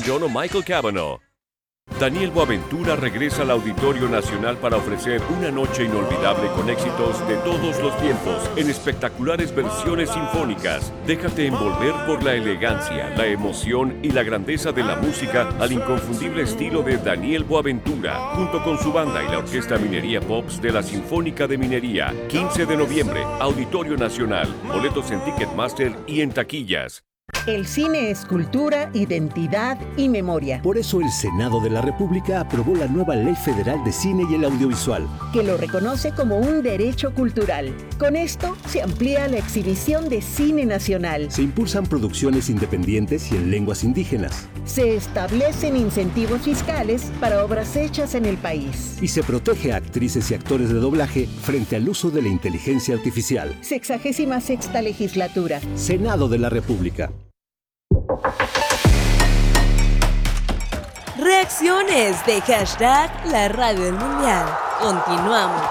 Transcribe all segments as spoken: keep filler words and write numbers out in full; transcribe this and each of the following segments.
John o Michael Cavanaugh. Daniel Boaventura regresa al Auditorio Nacional para ofrecer una noche inolvidable con éxitos de todos los tiempos en espectaculares versiones sinfónicas. Déjate envolver por la elegancia, la emoción y la grandeza de la música al inconfundible estilo de Daniel Boaventura, junto con su banda y la Orquesta Minería Pops de la Sinfónica de Minería. quince de noviembre, Auditorio Nacional. Boletos en Ticketmaster y en taquillas. El cine es cultura, identidad y memoria. Por eso el Senado de la República aprobó la nueva Ley Federal de Cine y el Audiovisual, que lo reconoce como un derecho cultural. Con esto se amplía la exhibición de cine nacional. Se impulsan producciones independientes y en lenguas indígenas. Se establecen incentivos fiscales para obras hechas en el país. Y se protege a actrices y actores de doblaje frente al uso de la inteligencia artificial. Sexagésima sexta legislatura. Senado de la República. Reacciones de hashtag La Radio del Mundial. Continuamos.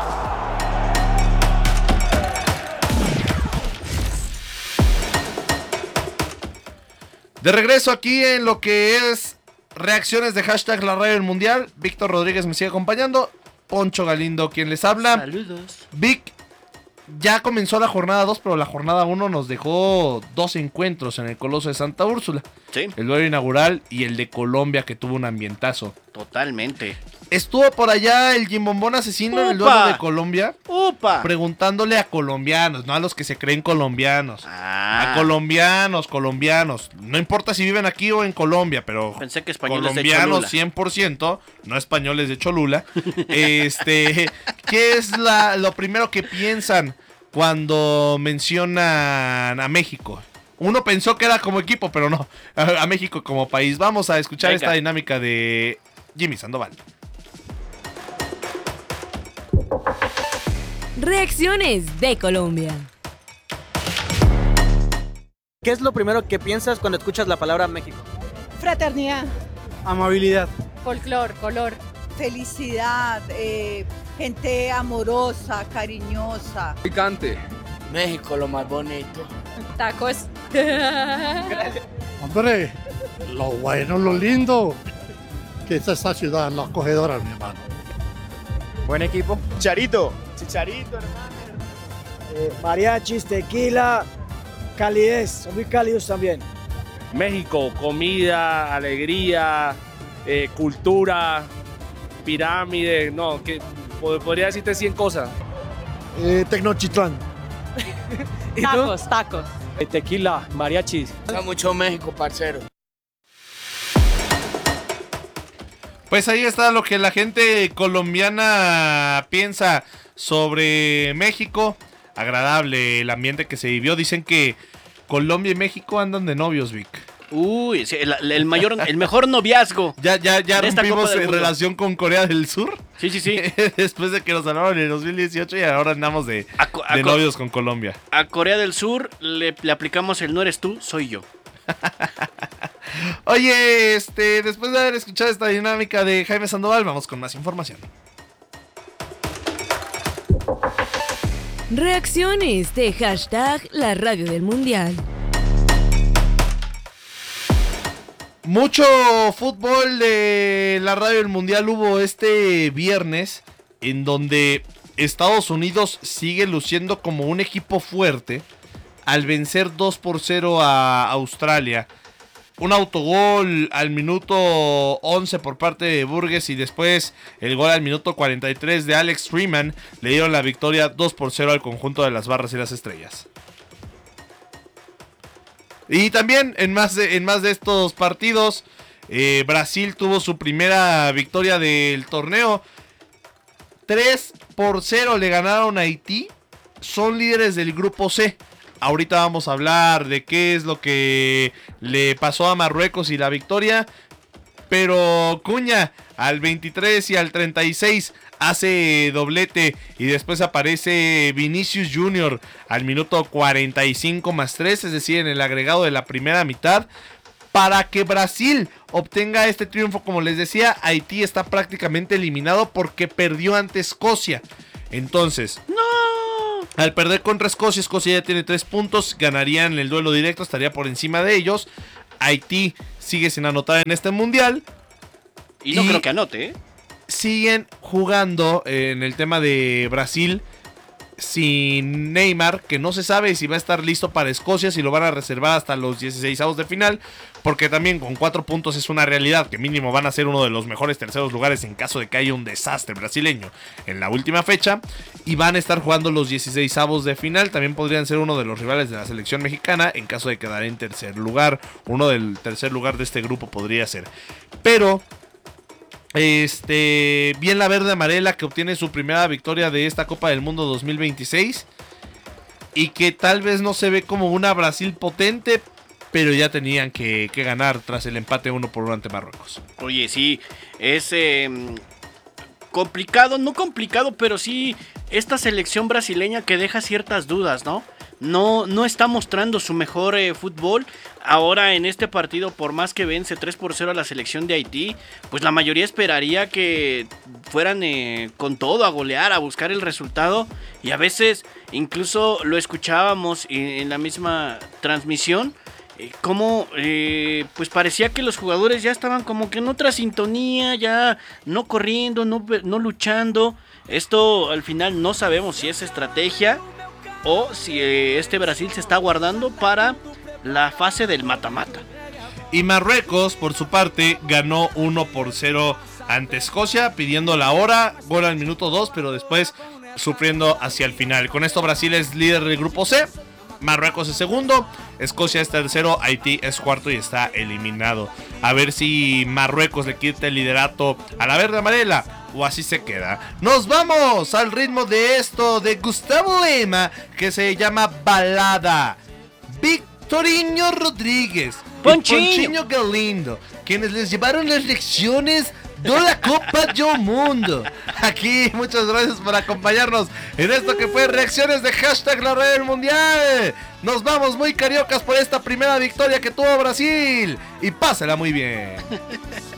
De regreso aquí en lo que es reacciones de hashtag La Radio del Mundial. Víctor Rodríguez me sigue acompañando. Poncho Galindo quien les habla. Saludos. Vic, ya comenzó la jornada dos, pero la jornada uno nos dejó dos encuentros en el Coloso de Santa Úrsula. Sí. El duelo inaugural y el de Colombia, que tuvo un ambientazo. Totalmente. Estuvo por allá el Jimbombón asesino en el duelo de Colombia. ¡Upa! Preguntándole a colombianos, no a los que se creen colombianos. Ah. A colombianos, colombianos. No importa si viven aquí o en Colombia, pero pensé que españoles colombianos de Cholula. cien por ciento, no españoles de Cholula. este, ¿qué es la, lo primero que piensan cuando mencionan a México? Uno pensó que era como equipo, pero no. A, a México como país. Vamos a escuchar Venga. esta dinámica de Jimmy Sandoval. Reacciones de Colombia. ¿Qué es lo primero que piensas cuando escuchas la palabra México? Fraternidad, Amabilidad. folclor, color, felicidad, eh, gente amorosa, cariñosa. Picante. México, lo más bonito. Tacos. Hombre, lo bueno, lo lindo, que es esta ciudad, la acogedora, mi hermano. Buen equipo. Chicharito. Chicharito, hermano. Eh, mariachis, tequila, calidez. Son muy cálidos también. México, comida, alegría, eh, cultura, pirámide, no, que podría decirte cien cosas. Eh, Tecnochitlán. ¿Y Tacos, tacos. tú? Tequila, mariachis. Está mucho México, parcero. Pues ahí está lo que la gente colombiana piensa sobre México. Agradable el ambiente que se vivió. Dicen que Colombia y México andan de novios, Vic. Uy, sí, el, el mayor, el mejor noviazgo. Ya, ya, ya de esta rompimos Copa del en Mundo. relación con Corea del Sur. Sí, sí, sí. Después de que nos ganaron en el dos mil dieciocho y ahora andamos de, A, co- a de co- novios con Colombia. a Corea del Sur le, le aplicamos el no eres tú, soy yo. Oye, este, después de haber escuchado esta dinámica de Jaime Sandoval, vamos con más información. Reacciones de hashtag La Radio del Mundial. Mucho fútbol de la Radio del Mundial hubo este viernes, en donde Estados Unidos sigue luciendo como un equipo fuerte al vencer dos por cero a Australia. Un autogol al minuto once por parte de Burgess y después el gol al minuto cuarenta y tres de Alex Freeman le dieron la victoria dos por cero al conjunto de las Barras y las Estrellas. Y también en más de, en más de estos partidos, eh, Brasil tuvo su primera victoria del torneo. tres por cero le ganaron a Haití. Son líderes del grupo C. Ahorita vamos a hablar de qué es lo que le pasó a Marruecos y la victoria. Pero Cuña al veintitrés y al treinta y seis hace doblete. Y después aparece Vinicius Junior al minuto cuarenta y cinco más tres. Es decir, en el agregado de la primera mitad. Para que Brasil obtenga este triunfo, como les decía, Haití está prácticamente eliminado porque perdió ante Escocia. Entonces, ¡no! Al perder contra Escocia, Escocia ya tiene tres puntos, ganarían el duelo directo, estaría por encima de ellos. Haití sigue sin anotar en este mundial. Y no y creo que anote, ¿eh? Siguen jugando en el tema de Brasil sin Neymar, que no se sabe si va a estar listo para Escocia, si lo van a reservar hasta los dieciseisavos de final, porque también con cuatro puntos es una realidad que mínimo van a ser uno de los mejores terceros lugares en caso de que haya un desastre brasileño en la última fecha, y van a estar jugando los dieciseisavos de final. También podrían ser uno de los rivales de la selección mexicana en caso de quedar en tercer lugar. Uno del tercer lugar de este grupo podría ser, pero Este, bien la verde amarela, que obtiene su primera victoria de esta Copa del Mundo dos mil veintiséis, y que tal vez no se ve como una Brasil potente, pero ya tenían que, que ganar tras el empate uno por uno ante Marruecos. Oye, sí, es eh, complicado, no complicado, pero sí esta selección brasileña que deja ciertas dudas, ¿no? No, no está mostrando su mejor eh, fútbol. Ahora en este partido, por más que vence tres por cero a la selección de Haití, pues la mayoría esperaría que fueran eh, con todo a golear, a buscar el resultado. Y a veces incluso lo escuchábamos en, en la misma transmisión, eh, como eh, pues parecía que los jugadores ya estaban como que en otra sintonía, ya no corriendo, no, no luchando. Esto al final no sabemos si es estrategia o si eh, este Brasil se está guardando para la fase del mata-mata. Y Marruecos, por su parte, ganó uno por cero ante Escocia, pidiendo la hora, gol al minuto dos, pero después sufriendo hacia el final. Con esto Brasil es líder del grupo C, Marruecos es segundo, Escocia es tercero, Haití es cuarto y está eliminado. A ver si Marruecos le quita el liderato a la verde amarela, o así se queda. Nos vamos al ritmo de esto de Gustavo Lema, que se llama Balada. Victorino Rodríguez Ponchiño. y Ponchiño Galindo, quienes les llevaron las lecciones de la Copa del Mundo. Aquí, muchas gracias por acompañarnos en esto que fue reacciones de hashtag La Radio del Mundial. Nos vamos muy cariocas por esta primera victoria que tuvo Brasil, y pásala muy bien.